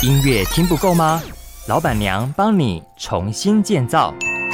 音乐听不够吗？老板娘帮你重新建造。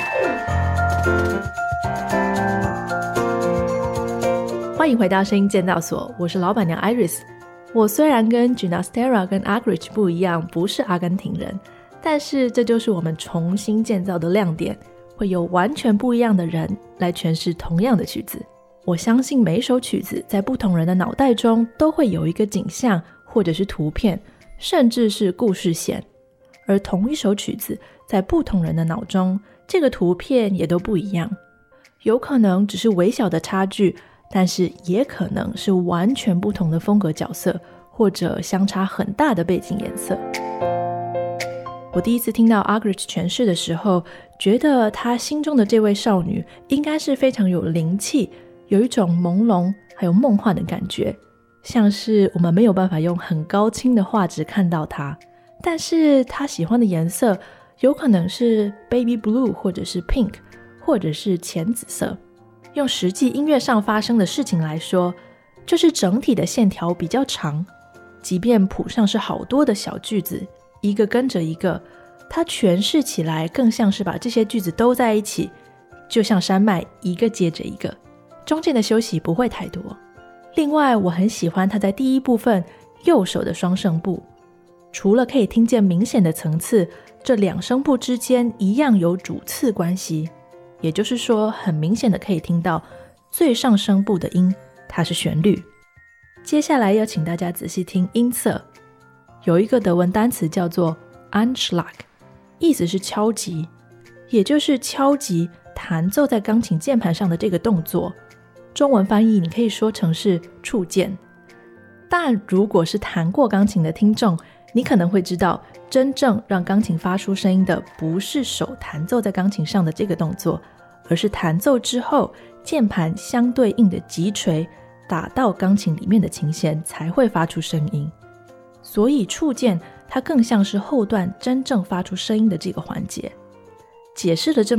欢迎回到声音建造所，我是老板娘 Iris。 我虽然跟 Ginastera 跟 Agric 不一样，不是阿根廷人，但是这就是我们重新建造的亮点，会有完全不一样的人来诠释同样的曲子。我相信每一首曲子在不同人的脑袋中都会有一个景象或者是图片，甚至是故事线，而同一首曲子在不同人的脑中，这个图片也都不一样，有可能只是微小的差距，但是也可能是完全不同的风格角色，或者相差很大的背景颜色。我第一次听到 Agric 诠释的时候，觉得他心中的这位少女应该是非常有灵气，有一种朦胧还有梦幻的感觉，像是我们没有办法用很高清的画质看到她，但是她喜欢的颜色有可能是 baby blue 或者是 pink 或者是浅紫色。用实际音乐上发生的事情来说，就是整体的线条比较长，即便谱上是好多的小句子，一个跟着一个，它诠释起来更像是把这些句子都在一起，就像山脉一个接着一个，中间的休息不会太多。另外我很喜欢它在第一部分右手的双声部，除了可以听见明显的层次，这两声部之间一样有主次关系，也就是说很明显的可以听到最上声部的音，它是旋律。接下来要请大家仔细听音色，有一个德文单词叫做 Anschlag， 意思是敲击，也就是敲击弹奏在钢琴键盘上的这个动作，中文翻译你可以说成是触键。但如果是弹过钢琴的听众，你可能会知道，真正让钢琴发出声音的不是手弹奏在钢琴上的这个动作，而是弹奏之后键盘相对应的击锤打到钢琴里面的琴弦才会发出声音。所以触键它更像是后段真正发出声音的这个环节。解释了这